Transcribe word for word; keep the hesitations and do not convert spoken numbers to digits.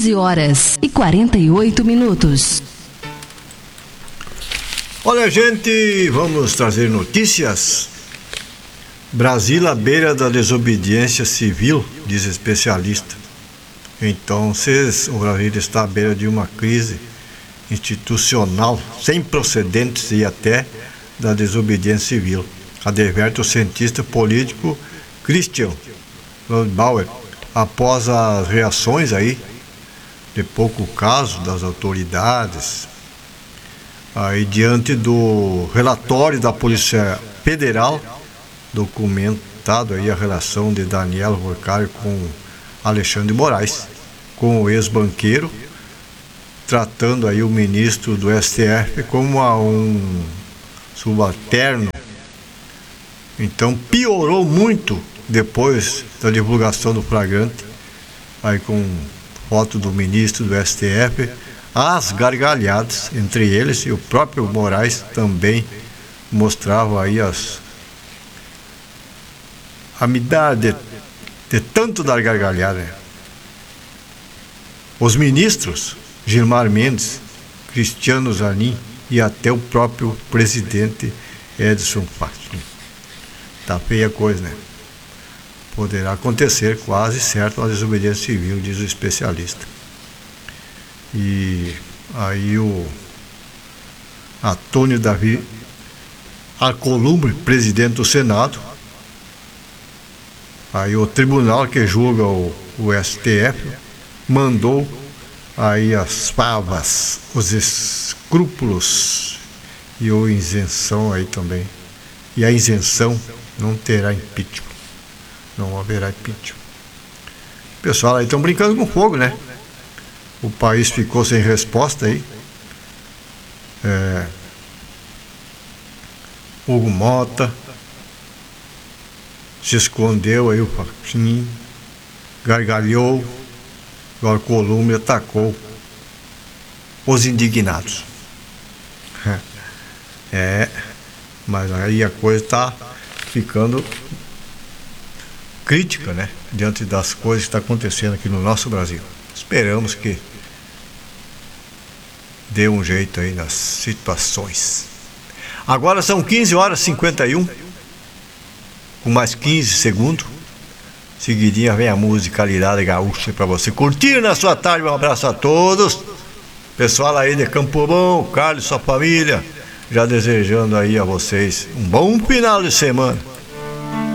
quinze horas e quarenta e oito minutos. Olha, gente, vamos trazer notícias. Brasil à beira da desobediência civil, diz especialista. Então, vocês, o Brasil está à beira de uma crise institucional sem precedentes e até da desobediência civil, adverte o cientista político Christian Lindauer, após as reações aí de pouco caso das autoridades aí diante do relatório da Polícia Federal, documentado aí a relação de Daniel Horcari com Alexandre de Moraes, com o ex-banqueiro, tratando aí o ministro do S T F como a um subalterno. Então piorou muito depois da divulgação do flagrante, aí com foto do ministro do S T F, as gargalhadas entre eles, e o próprio Moraes também mostrava aí as a me dar de, de tanto dar gargalhada, né? Os ministros Gilmar Mendes, Cristiano Zanin e até o próprio presidente Edson Fachin. Tá feia a coisa, né? Poderá acontecer quase certo uma desobediência civil, diz o especialista. E aí o Antônio Davi Alcolumbre, presidente do Senado, aí o tribunal que julga o, o S T F mandou aí as favas, os escrúpulos e a isenção aí também. E a isenção não terá impeachment. Não haverá impeachment. O pessoal aí estão brincando com fogo, né? O país ficou sem resposta aí. É, Hugo Mota se escondeu aí, o Fachin gargalhou, o Alcolumbre atacou os indignados. É, mas aí a coisa está ficando crítica, né? Diante das coisas que estão acontecendo aqui no nosso Brasil. Esperamos que dê um jeito aí nas situações. Agora são quinze horas e cinquenta e um, com mais quinze segundos. Seguidinha vem a musicalidade gaúcha para você curtir na sua tarde. Um abraço a todos. Pessoal aí de Campo Bom, Carlos, sua família, já desejando aí a vocês um bom final de semana.